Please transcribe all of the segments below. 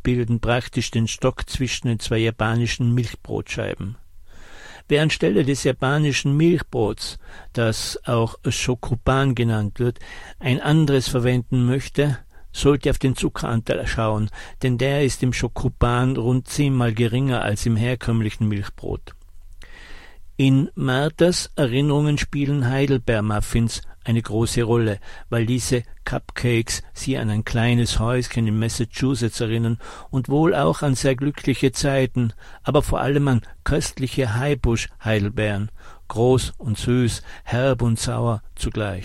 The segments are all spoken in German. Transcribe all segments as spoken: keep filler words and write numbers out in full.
bilden praktisch den Stock zwischen den zwei japanischen Milchbrotscheiben. Wer anstelle des japanischen Milchbrots, das auch Shokupan genannt wird, ein anderes verwenden möchte, sollte auf den Zuckeranteil schauen, denn der ist im Shokupan rund zehnmal geringer als im herkömmlichen Milchbrot. In Marthas Erinnerungen spielen Heidelbeermuffins eine große Rolle, weil diese Cupcakes sie an ein kleines Häuschen in Massachusetts erinnern und wohl auch an sehr glückliche Zeiten, aber vor allem an köstliche Highbush-Heidelbeeren, groß und süß, herb und sauer zugleich.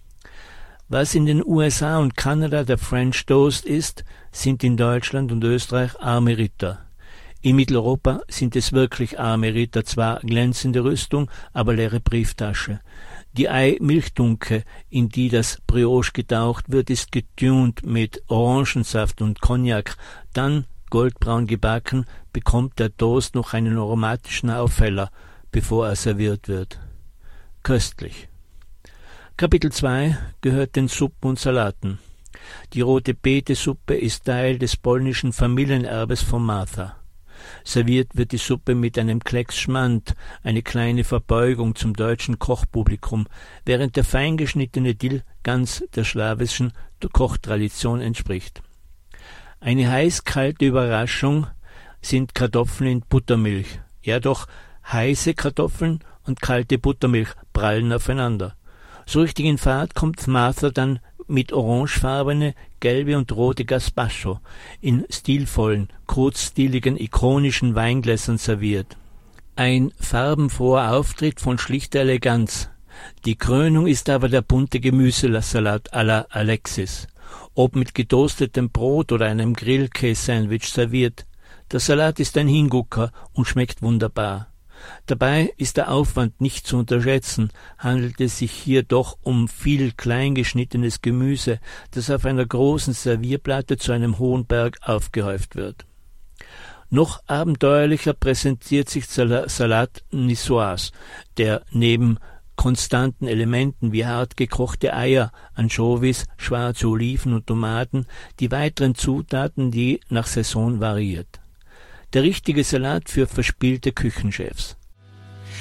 Was in den U S A und Kanada der French Toast ist, sind in Deutschland und Österreich arme Ritter. In Mitteleuropa sind es wirklich arme Ritter, zwar glänzende Rüstung, aber leere Brieftasche. Die Ei-Milchdunke, in die das Brioche getaucht wird, ist getunt mit Orangensaft und Cognac. Dann, goldbraun gebacken, bekommt der Toast noch einen aromatischen Aufheller, bevor er serviert wird. Köstlich. Kapitel zwei gehört den Suppen und Salaten. Die rote Beete-Suppe ist Teil des polnischen Familienerbes von Martha. Serviert wird die Suppe mit einem Klecks Schmand, eine kleine Verbeugung zum deutschen Kochpublikum, während der fein geschnittene Dill ganz der slawischen Kochtradition entspricht. Eine heiß-kalte Überraschung sind Kartoffeln in Buttermilch. Ja doch, heiße Kartoffeln und kalte Buttermilch prallen aufeinander. So richtig in Fahrt kommt Martha dann mit orangefarbene, gelbe und rote Gazpacho in stilvollen, kurzstiligen, ikonischen Weingläsern serviert. Ein farbenfroher Auftritt von schlichter Eleganz. Die Krönung ist aber der bunte Gemüsesalat à la Alexis, ob mit getoastetem Brot oder einem Grillkäse-Sandwich serviert. Der Salat ist ein Hingucker und schmeckt wunderbar. Dabei ist der Aufwand nicht zu unterschätzen, handelt es sich hier doch um viel kleingeschnittenes Gemüse, das auf einer großen Servierplatte zu einem hohen Berg aufgehäuft wird. Noch abenteuerlicher präsentiert sich Salat Niçoise, der neben konstanten Elementen wie hart gekochte Eier, Anchovies, schwarze Oliven und Tomaten die weiteren Zutaten, die nach Saison variiert. Der richtige Salat für verspielte Küchenchefs.